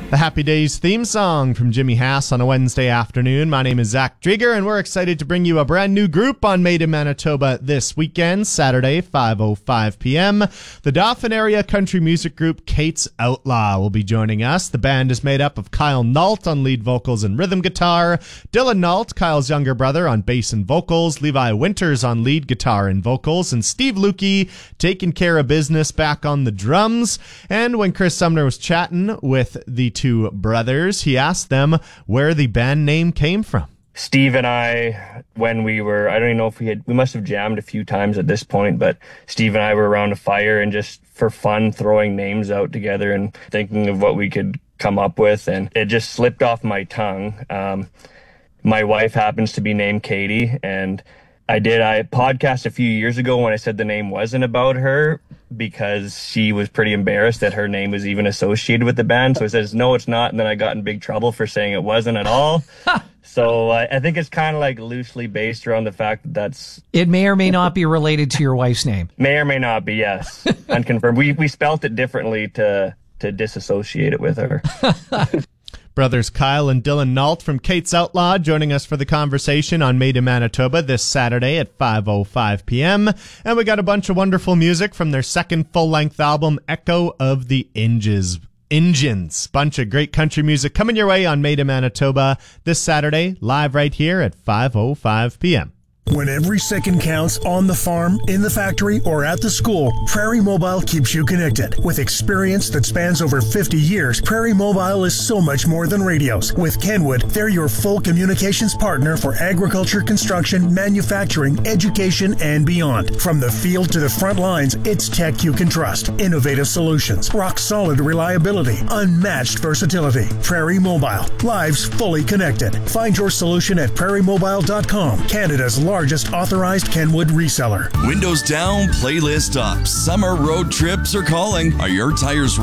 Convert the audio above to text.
The Happy Days theme song from Jimmy Hass on a Wednesday afternoon. My name is Zach Drieger, and we're excited to bring you a brand new group on Made in Manitoba this weekend, Saturday, 5:05 p.m. The Dauphin area country music group Kate's Outlaw will be joining us. The band is made up of Kyle Nault on lead vocals and rhythm guitar, Dylan Nault, Kyle's younger brother, on bass and vocals, Levi Winters on lead guitar and vocals, and Steve Lukey taking care of business back on the drums. And when Chris Sumner was chatting with the two brothers, he asked them where the band name came from. Steve and I, when we were, I don't even know if we must have jammed a few times at this point, but Steve and I were around a fire and just for fun throwing names out together and thinking of what we could come up with, and it just slipped off my tongue. My wife happens to be named Katie, and I podcast a few years ago when I said the name wasn't about her because she was pretty embarrassed that her name was even associated with the band. So I says, no, it's not. And then I got in big trouble for saying it wasn't at all. So I think it's kind of like loosely based around the fact that that's... It may or may not be related to your wife's name. May or may not be, yes. Unconfirmed. We spelt it differently to disassociate it with her. Brothers Kyle and Dylan Nault from Kate's Outlaw joining us for the conversation on Made in Manitoba this Saturday at 5:05 p.m. And we got a bunch of wonderful music from their second full-length album, Echo of the Engines. Bunch of great country music coming your way on Made in Manitoba this Saturday, live right here at 5:05 p.m. When every second counts on the farm, in the factory, or at the school, Prairie Mobile keeps you connected. With experience that spans over 50 years, Prairie Mobile is so much more than radios. With Kenwood, they're your full communications partner for agriculture, construction, manufacturing, education, and beyond. From the field to the front lines, it's tech you can trust. Innovative solutions, rock-solid reliability, unmatched versatility. Prairie Mobile, lives fully connected. Find your solution at prairiemobile.com, Canada's largest authorized Kenwood reseller. Windows down, playlist up. Summer road trips are calling. Are your tires